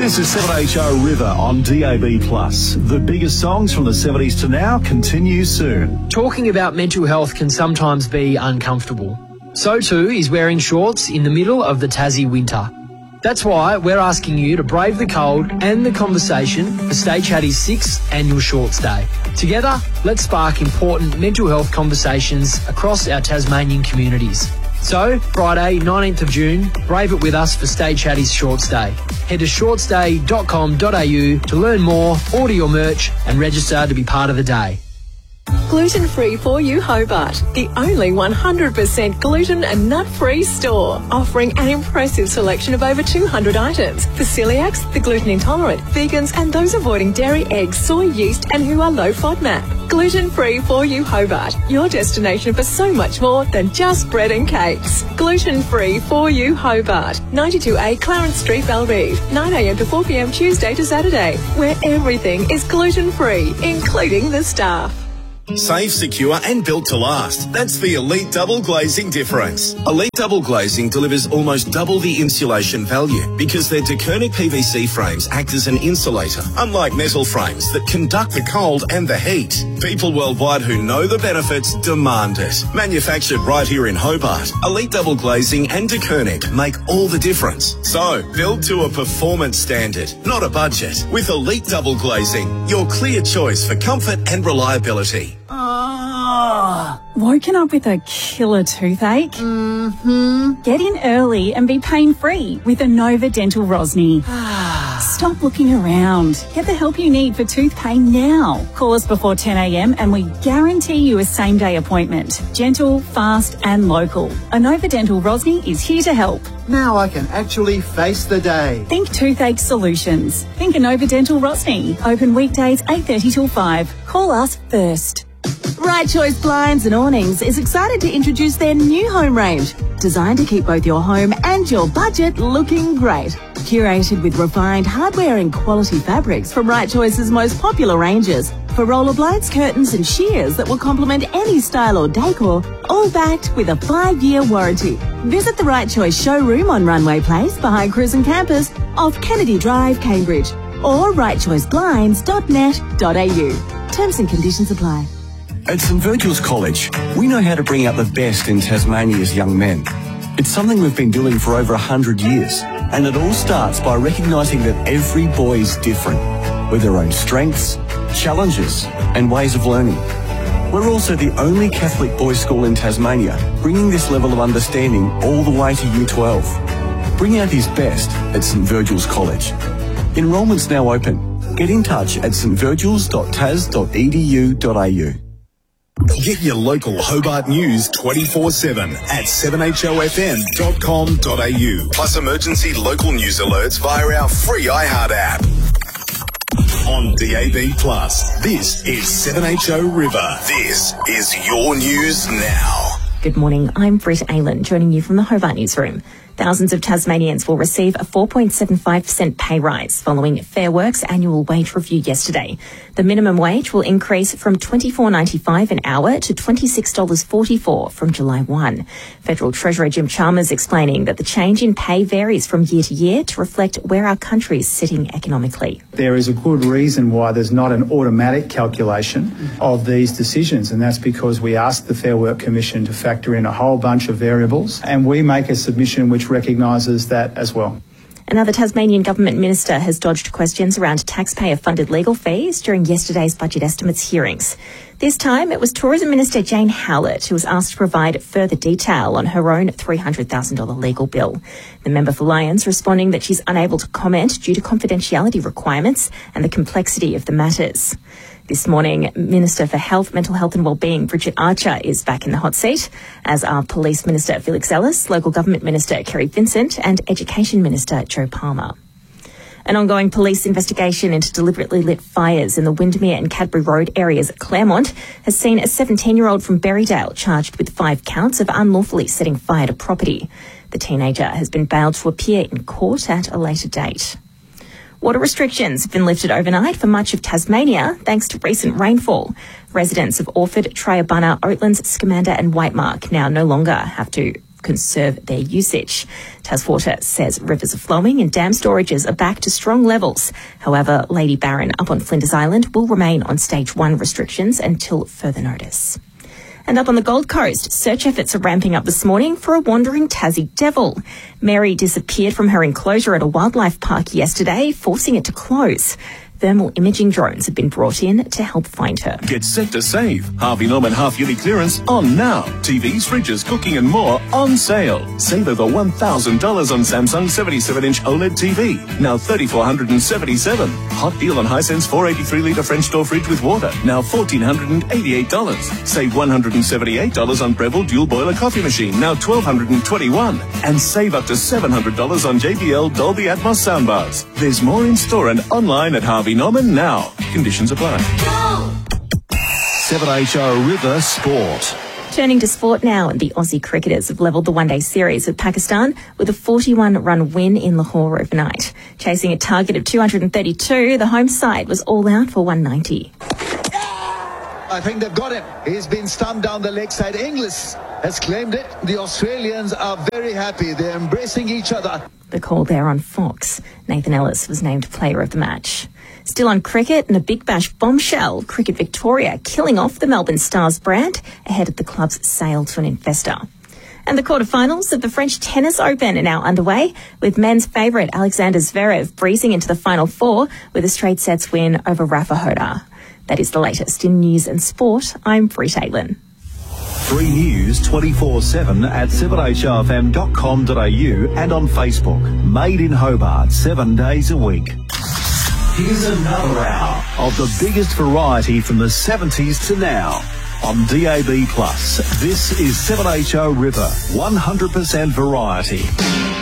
This is 7HO River on DAB+. The biggest songs from the 70s to now continue soon. Talking about mental health can sometimes be uncomfortable. So too is wearing shorts in the middle of the Tassie winter. That's why we're asking you to brave the cold and the conversation for Stay Chatty's 6th annual Shorts Day. Together, let's spark important mental health conversations across our Tasmanian communities. So, Friday, 19th of June, brave it with us for Stay Chatty's Shorts Day. Head to shortsday.com.au to learn more, order your merch and register to be part of the day. Gluten-free for you Hobart, the only 100% gluten and nut-free store, offering an impressive selection of over 200 items for celiacs, the gluten intolerant, vegans and those avoiding dairy, eggs, soy, yeast and who are low FODMAP. Gluten-free for you Hobart, your destination for so much more than just bread and cakes. Gluten-free for you Hobart, 92A Clarence Street, Bellerive, 9am to 4pm Tuesday to Saturday, where everything is gluten-free, including the staff. Safe, secure and built to last. That's the Elite Double Glazing difference. Elite Double Glazing delivers almost double the insulation value because their De Koenig PVC frames act as an insulator, unlike metal frames that conduct the cold and the heat. People worldwide who know the benefits demand it. Manufactured right here in Hobart, Elite Double Glazing and De Koenig make all the difference. So, build to a performance standard, not a budget. With Elite Double Glazing, your clear choice for comfort and reliability. Woken up with a killer toothache? Get in early and be pain-free with Anova Dental Rosny. Stop looking around. Get the help you need for tooth pain now. Call us before 10am and we guarantee you a same-day appointment. Gentle, fast and local. Anova Dental Rosny is here to help. Now I can actually face the day. Think toothache solutions. Think Anova Dental Rosny. Open weekdays 8:30 till 5. Call us first. Right Choice Blinds and Awnings is excited to introduce their new home range, designed to keep both your home and your budget looking great. Curated with refined hardware and quality fabrics from Right Choice's most popular ranges, for roller blinds, curtains and shears that will complement any style or decor, all backed with a 5-year warranty. Visit the Right Choice showroom on Runway Place behind Cruisin' Campus off Kennedy Drive, Cambridge, or rightchoiceblinds.net.au. Terms and conditions apply. At St Virgil's College, we know how to bring out the best in Tasmania's young men. It's something we've been doing for over 100 years, and it all starts by recognising that every boy is different, with their own strengths, challenges, and ways of learning. We're also the only Catholic boys' school in Tasmania, bringing this level of understanding all the way to Year 12. Bring out his best at St Virgil's College. Enrolment's now open. Get in touch at stvirgils.tas.edu.au. Get your local Hobart news 24/7 at 7hofm.com.au. Plus emergency local news alerts via our free iHeart app. On DAB+, this is 7HO River. This is your news now. Good morning, I'm Britt Aylan, joining you from the Hobart Newsroom. Thousands of Tasmanians will receive a 4.75% pay rise following Fair Work's annual wage review yesterday. The minimum wage will increase from $24.95 an hour to $26.44 from July 1. Federal Treasurer Jim Chalmers explaining that the change in pay varies from year to year to reflect where our country is sitting economically. There is a good reason why there's not an automatic calculation of these decisions, and that's because we ask the Fair Work Commission to factor in a whole bunch of variables, and we make a submission which recognises that as well. Another Tasmanian government minister has dodged questions around taxpayer-funded legal fees during yesterday's budget estimates hearings. This time, it was Tourism Minister Jane Howlett who was asked to provide further detail on her own $300,000 legal bill. The member for Lyons responding that she's unable to comment due to confidentiality requirements and the complexity of the matters. This morning, Minister for Health, Mental Health and Wellbeing Bridget Archer is back in the hot seat, as are Police Minister Felix Ellis, Local Government Minister Kerry Vincent and Education Minister Joe Palmer. An ongoing police investigation into deliberately lit fires in the Windermere and Cadbury Road areas at Claremont has seen a 17-year-old from Berrydale charged with 5 counts of unlawfully setting fire to property. The teenager has been bailed to appear in court at a later date. Water restrictions have been lifted overnight for much of Tasmania thanks to recent rainfall. Residents of Orford, Triabunna, Oatlands, Scamander and Whitemark now no longer have to conserve their usage. Taswater says rivers are flowing and dam storages are back to strong levels. However, Lady Barron up on Flinders Island will remain on stage 1 restrictions until further notice. And up on the Gold Coast, search efforts are ramping up this morning for a wandering Tassie devil. Mary disappeared from her enclosure at a wildlife park yesterday, forcing it to close. Thermal imaging drones have been brought in to help find her. Get set to save. Harvey Norman half-yearly clearance on now. TVs, fridges, cooking and more on sale. Save over $1,000 on Samsung 77-inch OLED TV. Now $3,477. Hot deal on Hisense 483-litre French door fridge with water. Now $1,488. Save $178 on Breville dual boiler coffee machine. Now $1,221. And save up to $700 on JBL Dolby Atmos soundbars. There's more in store and online at Harvey Norman now. Conditions apply. 7HO River Sport. Turning to sport now, the Aussie cricketers have levelled the one-day series with Pakistan with a 41-run win in Lahore overnight. Chasing a target of 232, the home side was all out for 190. I think they've got him. He's been stumped down the leg side. Inglis has claimed it. The Australians are very happy. They're embracing each other. The call there on Fox. Nathan Ellis was named player of the match. Still on cricket, and a Big Bash bombshell, Cricket Victoria killing off the Melbourne Stars brand ahead of the club's sale to an investor. And the quarterfinals of the French Tennis Open are now underway, with men's favourite Alexander Zverev breezing into the Final Four with a straight sets win over Rafa Nadal. That is the latest in news and sport. I'm Brit Aitlin. 3 News 24/7 at 7HRFM.com.au and on Facebook. Made in Hobart 7 days a week. Here's another hour of the biggest variety from the 70s to now on DAB+. This is 7HO River, 100% variety.